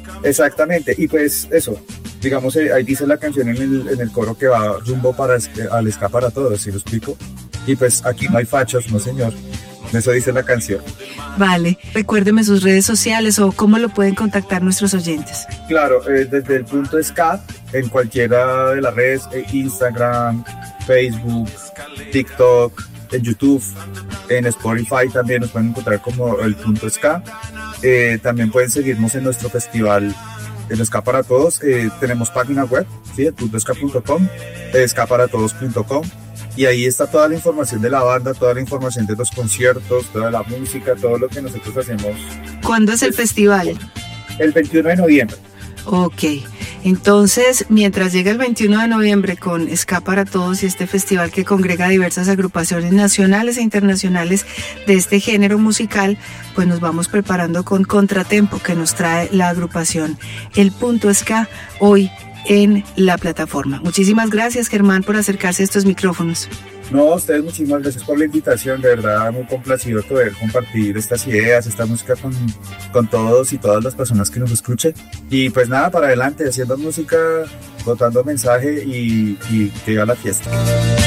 Exactamente, y pues eso, digamos, ahí dice la canción en el coro que va rumbo al ska para todos, ¿sí lo explico? Y pues aquí no hay fachos, no señor, eso dice la canción. Vale, recuérdeme sus redes sociales o cómo lo pueden contactar nuestros oyentes. Claro, desde el punto ska, en cualquiera de las redes, Instagram, Facebook, TikTok, en YouTube, en Spotify también nos pueden encontrar como el punto ska. También pueden seguirnos en nuestro festival el Ska para Todos. Tenemos página web, ¿sí? El puntoska.com, skaparatodos.com, y ahí está toda la información de la banda, toda la información de los conciertos, toda la música, todo lo que nosotros hacemos. ¿Cuándo es el festival? El 21 de noviembre. Ok, entonces mientras llega el 21 de noviembre con Ska para Todos y este festival que congrega diversas agrupaciones nacionales e internacionales de este género musical, pues nos vamos preparando con Contratempo, que nos trae la agrupación El Punto Ska hoy en la plataforma. Muchísimas gracias, Germán, por acercarse a estos micrófonos. No, a ustedes muchísimas gracias por la invitación, de verdad muy complacido poder compartir estas ideas, esta música con todos y todas las personas que nos escuchen. Y pues nada, para adelante, haciendo música, botando mensaje y que viva la fiesta.